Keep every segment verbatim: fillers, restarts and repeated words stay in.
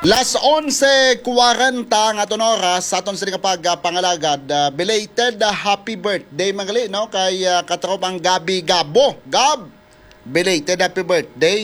Las onse kwarenta nga aton oras sa aton sila kapag uh, pangalagad uh, belated uh, happy birthday magali no kay uh, katropang Gabi Gabo. Gab, belated happy birthday.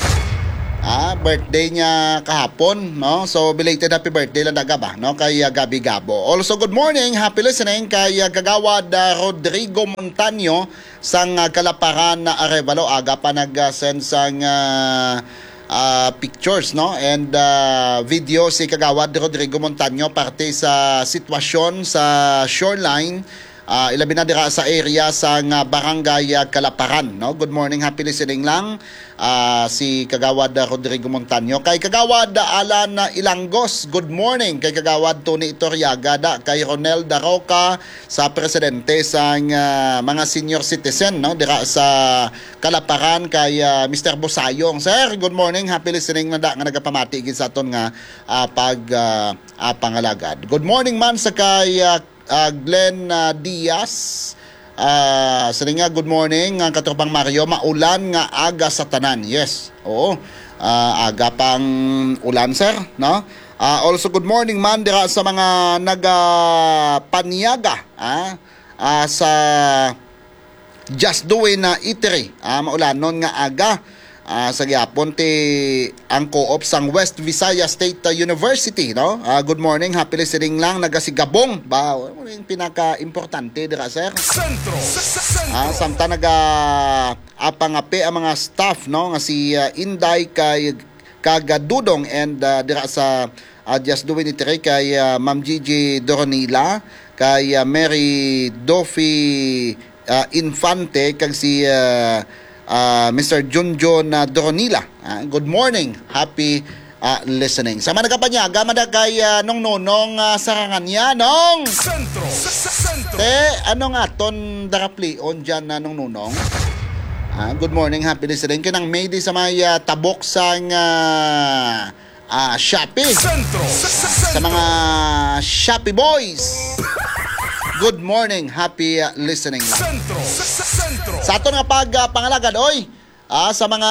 Ah, birthday niya kahapon no. So belated happy birthday lang daga ba no kay uh, Gabi Gabo. Also good morning, happy listening kay uh, Kagawad uh, Rodrigo Montaño sang uh, Kalaparan na Arevalo. Aga pa nag-send sang uh, Uh, pictures no and uh, video si Kagawad Rodrigo Montaño parte sa sitwasyon sa shoreline uh, ilabi na dira sa area sa uh, barangay uh, Kalaparan no. Good morning, happy listening lang uh, si Kagawad Rodrigo Montaño kay Kagawad Alan Ilangos. Good morning kay Kagawad Tony Itoriaga da kay Ronel Daroca sa presidente sa uh, mga senior citizen no dira sa Kalaparan kay uh, Mister Bosayong. Sir, good morning, happy listening na da nga nagapamati gid sa aton nga uh, pag uh, uh, pangalagad. Good morning man sa kay uh, uh, Glenn uh, Diaz. Uh, sa nga good morning ang katropang Mario, maulan nga aga sa tanan. Yes. Oo. Uh, aga pang ulan sir, no? Uh, also good morning man dira sa mga nagapanyaga ah uh, sa Just Doing na uh, Eatery. Ah, maulan non nga aga uh, sa gyapon ti ang co-op sang West Visayas State uh, University, no? Uh, good morning, happy listening lang nagasigabong ba ano yung pinaka-importante dira sir? Sentro. Ah, samta naga apangapi ang mga staff no nga si uh, Inday kay Kagadudong and uh, dira sa uh, Just Doing Eatery kay uh, Ma'am Gigi Doronila, kay uh, Mary Dofi Uh, Infante kag si uh, uh, Mister Junjun uh, Doronila. Uh, good morning, happy uh, listening. Sama nagapanyaga mada kay uh, nong nonong uh, sarangan niya nong Sentro. Sentro. Te ano nga ton darapli on diyan na uh, nong nonong. Uh, good morning, happy listening kinang mayday sa may uh, tabok sang uh, uh, Shopee. Sentro. Sa mga Shopee boys. Good morning, happy uh, listening lang. Sentro. Sentro. Sa aton nga pag uh, pangalagad oy ah, sa mga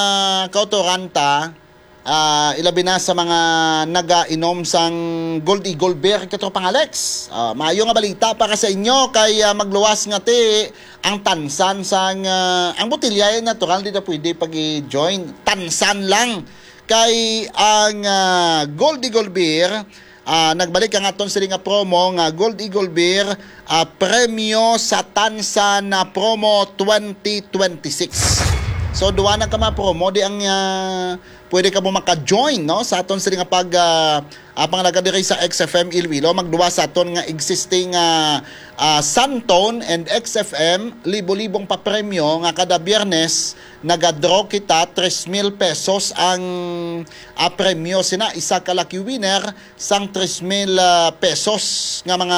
kautoranta uh, ilabi na sa mga naga-inom sang Gold Eagle Beer katropang Alex. Uh, maayo nga balita para sa inyo kay uh, magluwas nga ti ang tansan sang uh, ang botilya ay natural di na pwede pag-i-join. Tansan lang kay ang uh, Gold Eagle Beer. Uh, nagbalik ang aton sila nga promo nga Gold Eagle Beer uh, premyo sa tansa na promo twenty twenty-six. So duwa na ka mga promo di ang uh, pwede ka mo maka-join no sa aton sila nga pag uh, uh, pangalaga diri sa X F M Iloilo. Magduwa sa aton nga existing uh, uh, Santone and X F M libo-libong pa premyo nga kada Biyernes naga-draw kita tres mil pesos ang uh, premyo sina isa ka lucky winner sang tres mil uh, pesos nga mga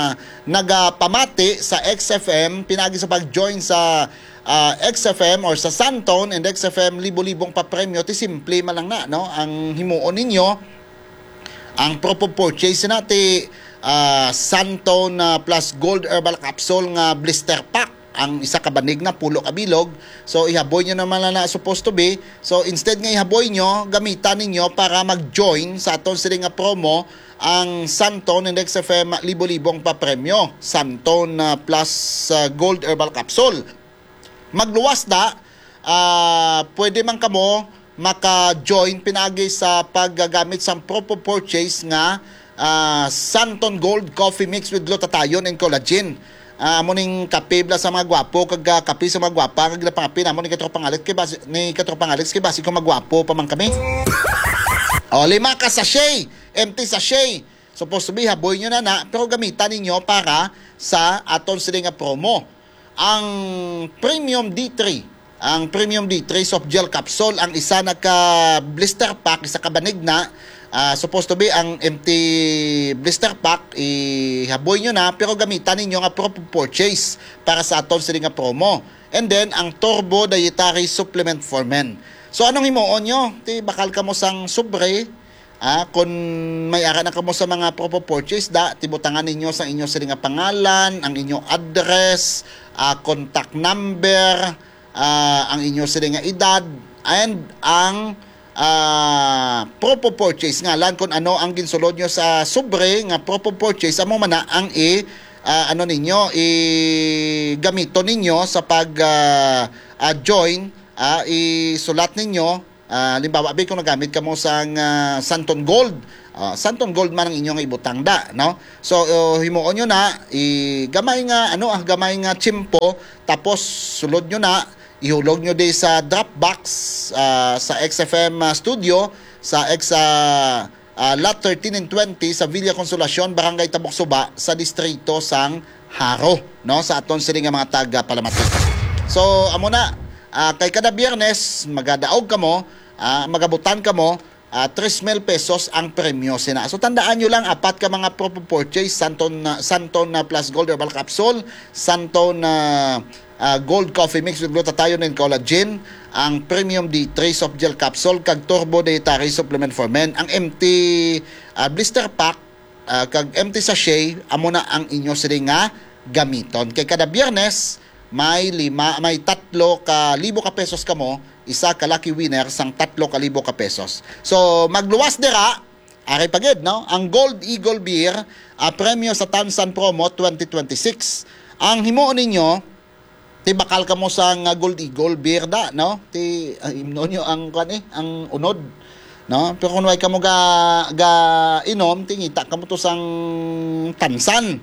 nagapamati sa X F M pinagi sa pag-join sa uh, X F M or sa Santone and X F M libo-libong pa premyo ti simple man lang na no ang himuon ninyo ang propo purchase na ti uh, Santone uh, plus Gold Herbal Capsule nga blister pack ang isa ka banig na pulo ka bilog. So ihaboy nyo naman na, na supposed to be. So instead nga ihaboy nyo, gamitan ninyo para mag-join sa aton sila nga promo ang Santone and X F M libo-libong pa premyo. Santone uh, plus uh, Gold Herbal Capsule. Magluwas na, uh, pwede man kamo maka-join pinagi sa paggagamit sa proper purchase nga uh, Santone Gold Coffee Mix with Glutathione and Collagen. Uh, amo ning kape bla sa mga gwapo kag uh, kape sa mga gwapa kag pangapi na mo ni katropang Alex kay basi ni katropang Alex kay basi ko magwapo pa man kami. O lima ka sachet, empty sachet. Supposed to be haboy nyo na na pero gamitan ninyo para sa aton sila nga promo. Ang Premium D three, ang Premium D three soft gel capsule ang isa na ka blister pack isa ka banig na. Uh, supposed to be ang empty blister pack ihaboy nyo na pero gamitan ninyo nga proper purchase para sa aton sila nga promo. And then ang Turbo Dietary Supplement for Men. So anong himuon nyo? Ti bakal ka mo sang sobre ah, kung may ara na ka mo sa mga proper purchase da tibutangan ninyo sa inyo sila nga pangalan, ang inyong address, uh, contact number, uh, ang inyo sila nga edad and ang uh, propo purchase nga lan kung ano ang ginsulod nyo sa sobre nga propo purchase amo man na ang i uh, ano ninyo i gamito ninyo sa pag uh, uh, join uh, isulat ninyo. Uh, limbawa, abay kung nagamit ka mo sa uh, Santon Gold. Uh, Santon Gold man ang inyong ibutang da, no? So, uh, himuon nyo na, i gamay nga, ano, ah, gamay nga chimpo, tapos sulod nyo na, ihulog nyo di sa Dropbox, uh, sa X F M uh, Studio, sa X, uh, uh, Lot thirteen and twenty, sa Villa Consolacion, Barangay Tabok Suba, sa distrito sang Haro, no? Sa aton sila nga mga taga Palamatic. So, amo na, uh, kay kada biyernes, magadaog ka mo, Uh, magabutan ka mo, uh, tres mil pesos ang premyo sina. So tandaan nyo lang, apat ka mga propo purchase, Santon, uh, Santon uh, Plus Gold Herbal Capsule, Santon uh, uh, Gold Coffee Mix with glutathione and collagen, ang Premium D three Soft Gel Capsule, kag Turbo Dietary Supplement for Men, ang empty uh, blister pack, uh, kag empty sachet, amo na ang inyo sila nga gamiton. Kay kada biyernes, may lima, may tatlo ka libo ka pesos ka mo, isa ka lucky winner sang tatlo ka libo ka pesos. So, magluwas dira, ari pagid, no? Ang Gold Eagle Beer, uh, premyo sa Tansan Promo twenty twenty-six. Ang himuon ninyo, ti bakal ka mo sang uh, Gold Eagle Beer da, no? Ti, uh, imno nyo ang, kan eh, ang unod, no? Pero kung way ka mo ga, ga inom, tingita ka mo to sang Tansan.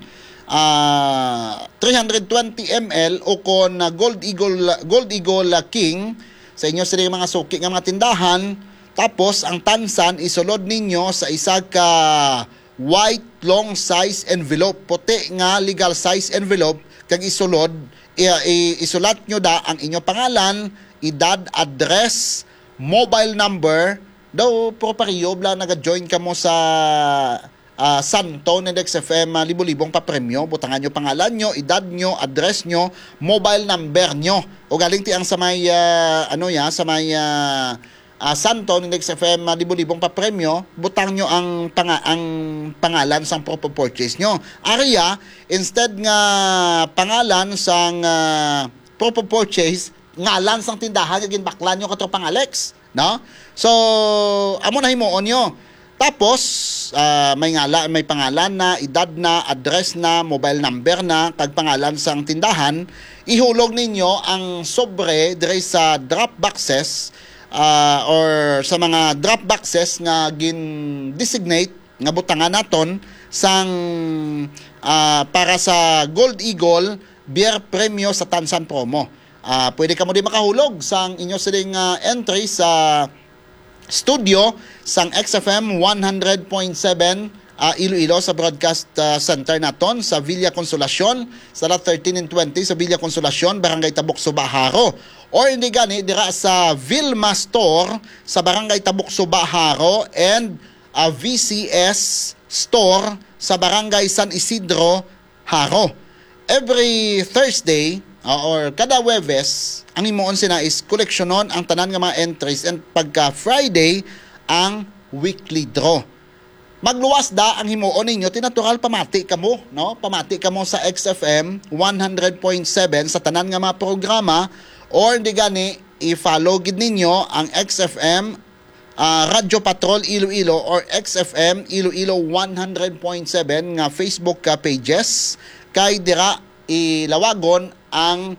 Uh, three hundred twenty milliliters o kon uh, Gold Eagle Gold Eagle uh, King sa inyo sa mga suki nga mga tindahan. Tapos ang Tansan isulod ninyo sa isa ka white long size envelope, puti nga legal size envelope, kag isulod i, i, isulat nyo da ang inyo pangalan, edad, address, mobile number daw properyo bla naga-join ka mo sa Uh, Santon and X F M uh, libo-libong pa premyo, butangan nyo pangalan nyo, edad nyo, address nyo, mobile number nyo. O galing ti ang sa may uh, ano ya, sa may uh, uh, Santon and X F M uh, libo-libong pa premyo, butang nyo ang panga ang pangalan sang propo purchase nyo. Ariya, instead nga pangalan sang uh, propo purchase, ngalan sang tindahan yung ginbaklan nyo katropang Alex, no? So, amo na himuon nyo. Tapos, uh, may ngala, may pangalan na, edad na, address na, mobile number na, kag pangalan sang tindahan, ihulog ninyo ang sobre dire sa drop boxes uh, or sa mga drop boxes nga gin-designate nga butangan naton sang uh, para sa Gold Eagle Beer Premyo sa Tansan Promo. Uh, pwede ka mo din makahulog sang inyo siling uh, entry sa studio sang X F M one hundred point seven uh, Iloilo sa broadcast uh, center naton sa Villa Consolacion sa Lot thirteen and twenty sa Villa Consolacion, Barangay Tabok Suba, Haro. Or hindi gani dira sa Vilma Store sa Barangay Tabok Suba, Haro, and uh, V C S Store sa Barangay San Isidro, Haro. Every Thursday uh, or kada Webes, ang himuon sina is koleksyonon ang tanan nga mga entries, and pagka Friday ang weekly draw. Magluwas da ang himuon ninyo, tinatural pamati ka mo, no? Pamati ka mo sa X F M one hundred point seven sa tanan nga mga programa, or di gani i-follow gid ninyo ang X F M uh, Radio Patrol Iloilo or X F M Iloilo one hundred point seven nga Facebook ka pages, kay dira ilawagon ang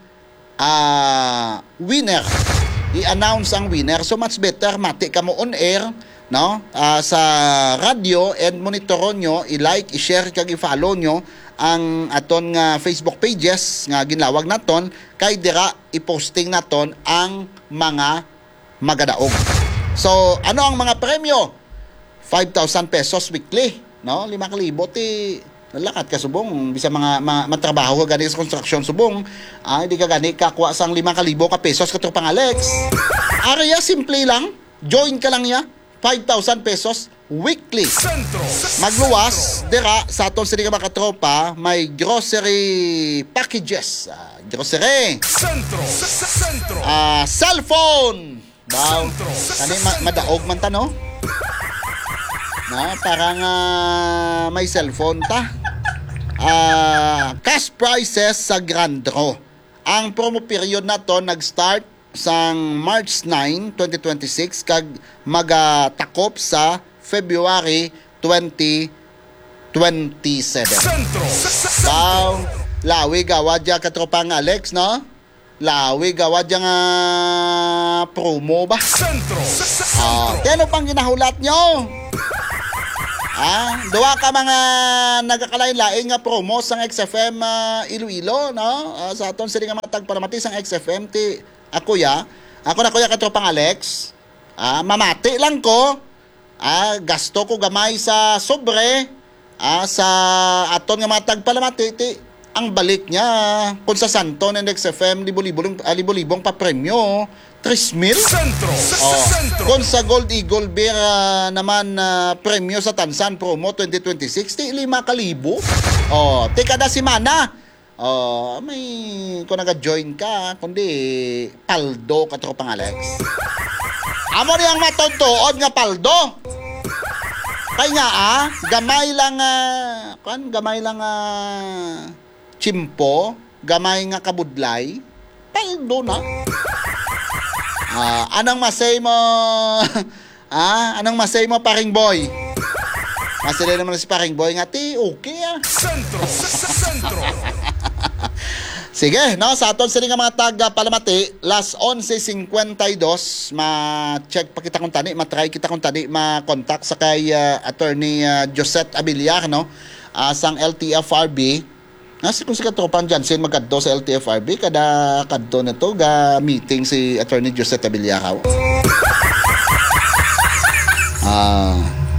uh, winner, i-announce ang winner. So much better mati ka mo on air, no? Uh, sa radio, and monitoron nyo, i-like, i-share kag i-follow nyo ang aton nga Facebook pages nga ginlawag naton, kay dira i-posting naton ang mga magadaog. So ano ang mga premyo? five thousand pesos weekly, no? lima ka libo ti nalakat ka subong, bisa mga ma, matrabaho ka gani sa construction subong, ay di ka gani kakuha sang lima ka libo ka pesos katropang Alex. Arya simple lang, join ka lang ya, five thousand pesos weekly. Magluwas dira sa aton sila ka mga katropa, may grocery packages, uh, grocery Centro. Centro. Uh, cellphone daw kani ma madaog man ta, no? Na parang uh, may cellphone ta. Uh, cash prices sa Grand Draw. Ang promo period na to nag-start sang March nine, twenty twenty-six kag magatakop sa February twenty twenty-seven. Daw, lawi gawad ya katropang Alex, no? Lawi gawad ya nga promo ba? Ah, kano pang ginahulat nyo? Ah, duwa ka mga nagakalain-lain nga promo sang X F M uh, Iloilo, no? Uh, sa aton sila nga matag paramati sang X F M ti ako ya. Ako na kuya katropang Alex. Ah, mamati lang ko. Ah, gasto ko gamay sa sobre. Ah, sa aton nga matag paramati ti ang balik niya kung sa Santo ng X F M libo-libong uh, libo-libong pa premyo. tres mil? Sentro! Oh. Kung sa Gold Eagle Beer uh, naman uh, premyo sa Tansan Promo twenty twenty-six, ti lima kalibo. Oh, ti kada semana. Oh, may kung naga-join ka, kundi paldo ka tropang Alex. Amo niyang matontood nga paldo. Kaya nga ah, gamay lang uh, kan gamay lang uh, chimpo, gamay nga kabudlay, paldo na. Ah, anong masay mo? ah, anong masay mo paring boy? Masay naman si paring boy nga ti, okay ah. Sentro, sentro. Sige, no, sa aton sila nga mga taga palamati, last eleven fifty-two, ma-check pa kita kung tani, ma-try kita kung tani, ma-contact sa kay uh, attorney uh, Josette Abiliar, no, uh, sang L T F R B. Nasi kung si katropang Jansen magkadto sa L T F R B, kada kadto na to, ga meeting si attorney Josette Abiliar. Ah...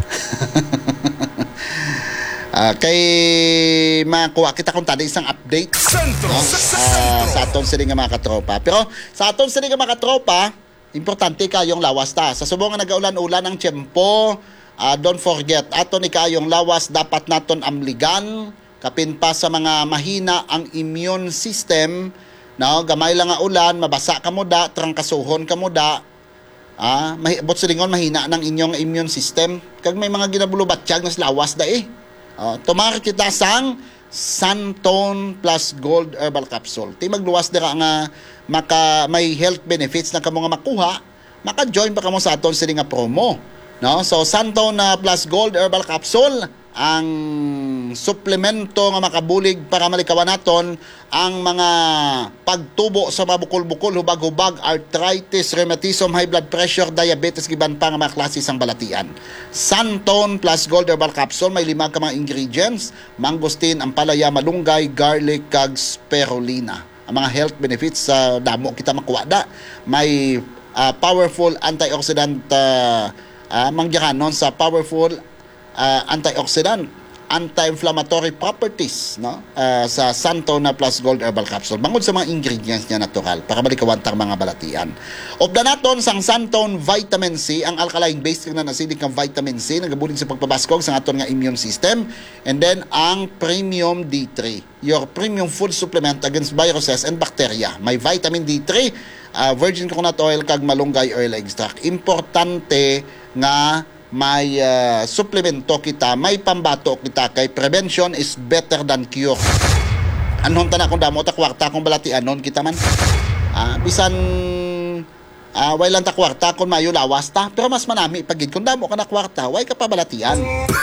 Uh, kay makuha kita kung tadi isang update, no? uh, sa aton sila nga mga katropa. Pero sa aton sila nga mga katropa, importante kayong lawas ta. Sa subong nga nagaulan-ulan ang tiyempo, uh, don't forget, aton ni kayong lawas dapat naton amligan, kapin pa sa mga mahina ang immune system, no? Gamay lang nga ulan, mabasa ka mo da, trangkasuhon ka mo da, ah, mahibot silingon mahina ng inyong immune system. Kag may mga ginabulubatsyag nas lawas da eh. Uh, tumar kita sang Santone plus Gold Herbal Capsule. Ti magluwas dira nga maka may health benefits na kamo nga makuha, maka-join pa kamo sa aton sila nga promo, no? So Santone uh, plus Gold Herbal Capsule ang suplemento nga makabulig para malikawan naton ang mga pagtubo sa mabukol-bukol, hubag-hubag, arthritis, rheumatism, high blood pressure, diabetes, giban pa nga mga klase sang balatian. Santone plus Gold Herbal Capsule may lima ka mga ingredients: mangosteen, ampalaya, malunggay, garlic, kag spirulina. Ang mga health benefits sa uh, damo kita makuha da. May uh, powerful antioxidant uh, uh, manggiranon sa powerful Uh, antioxidant, anti-inflammatory properties, no? Uh, sa Santone plus Gold Herbal Capsule. Bangod sa mga ingredients niya natural para malikawantang mga balatian. Obda naton sang Santone Vitamin C, ang alkaline based na acidic ng vitamin C nagabulig sa pagpabaskog sa aton nga immune system. And then ang Premium D three, your premium food supplement against viruses and bacteria. May vitamin D three, uh, virgin coconut oil kag malunggay oil extract. Importante nga may uh, suplemento kita, may pambato kita, kay prevention is better than cure. Anong tanak kung damo ta kwarta kung balatian non kita man. Ah, bisan ah, way lang ta kwarta kung mayo lawas ta, pero mas manami pagid kung damo ka na kwarta, way ka pa balatian.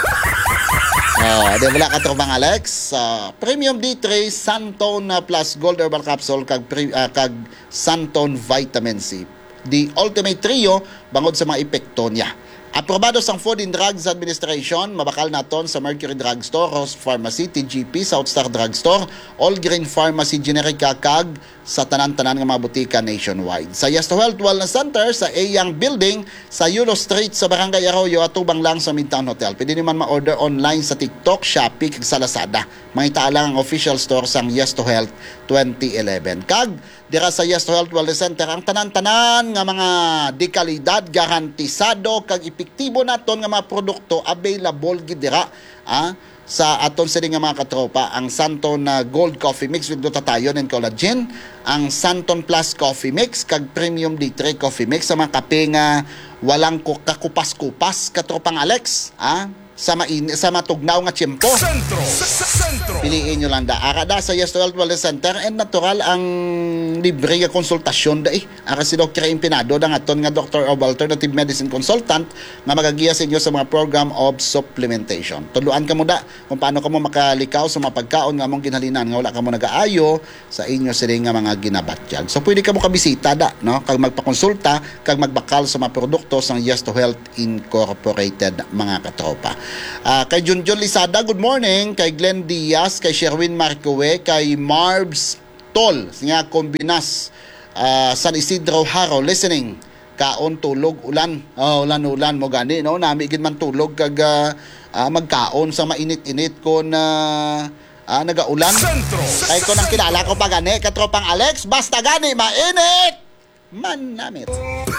Oh, de wala ka tropang Alex. Uh, Premium D three, Santone plus Gold Herbal Capsule kag uh, kag Santone Vitamin C. The ultimate trio bangod sa mga epekto niya. Aprobado sang Food and Drugs Administration, mabakal naton sa Mercury Drugstore, Ross Pharmacy, T G P, Southstar Drugstore, All Green Pharmacy, Generica, kag sa tanan-tanan nga mga butika nationwide. Sa Yes to Health Wellness Center, sa Eyang Building, sa Yulo Street, sa Barangay Arroyo, at tubang lang sa Midtown Hotel. Pwede naman ma-order online sa TikTok, Shopee, kag sa Lazada. Mangita lang ang official store sang Yes to Health twenty eleven. Kag dira sa Yes to Health Wellness Center, ang tanan-tanan nga mga dekalidad, garantisado, kag epektibo naton nga mga produkto available gid dira, ah, sa aton sini nga mga katropa, ang Santon na Gold Coffee Mix with glutathione and collagen, ang Santon Plus Coffee Mix, kag Premium D three Coffee Mix sa mga kape nga walang kakupas-kupas, katropang Alex, ah? sa main sa matugnaw nga tiyempo. Sentro, sentro. Piliin nyo lang da. Arada sa Yes to Health Wellness Center and natural ang libre nga konsultasyon da eh. Ara si Doctor Impinado da nga ton nga Doctor of Alternative Medicine Consultant nga magagiya sa inyo sa mga program of supplementation. Tuluan ka mo da kung paano ka mo makalikaw sa mga pagkaon nga mong ginhalinan nga wala ka mo nag-aayo sa inyo sila nga mga ginabatyag. So pwede ka mo kabisita da, no? Kag magpakonsulta, kag magbakal sa mga produkto sa Yes to Health Incorporated mga katropa. Uh, kay Junjun Lisada, good morning. Kay Glenn Diaz, kay Sherwin Marcoe, kay Marbs Tol, nga Kombinas, uh, San Isidro Haro, listening. Kaon, tulog, ulan. Oh, ulan, ulan mo gani, no? Nami gid man tulog kag uh, uh, magkaon sa mainit-init ko na uh, nagaulan. Kay ko nang kilala ko pa gani, katropang Alex, basta gani mainit. Man namit.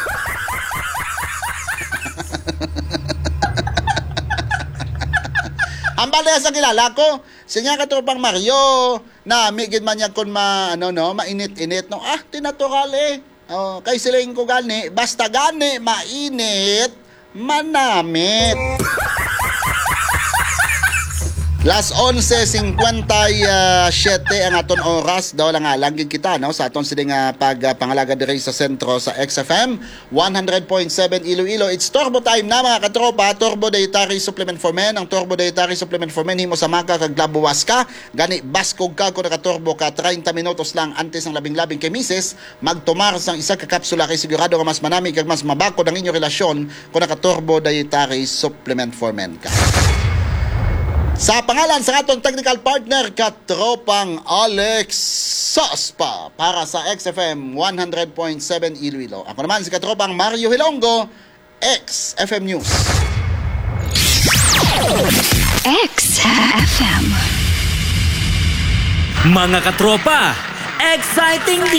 Ang bala sa kilala ko, siya katropang Mario, na migid man niya kung ma, ano, no, mainit-init. No? Ah, tinatural eh. Oh, kay siling ko gani, basta gani, mainit, manamit. Las onse fifty-seven ang aton oras daw lang nga langgig kita no sa aton siling uh, pagpangalaga uh, diri sa sentro sa X F M one hundred point seven Iloilo. It's turbo time na mga katropa. Turbo dietary supplement for men. Ang turbo dietary supplement for men himo sa maka kag labuwas ka gani baskog ka kun naka-turbo ka thirty minutos lang antes ng labing-labing kay misis magtumar sang isa ka kapsula kay sigurado nga mas manami kag mas mabakod ang inyong relasyon kun naka-turbo dietary supplement for men ka. Sa pangalan sa atong technical partner, katropang Alex Sospa para sa X F M one hundred point seven Iloilo. Ako naman si katropang Mario Hilongo, X F M News. X F M. Mga katropa, exciting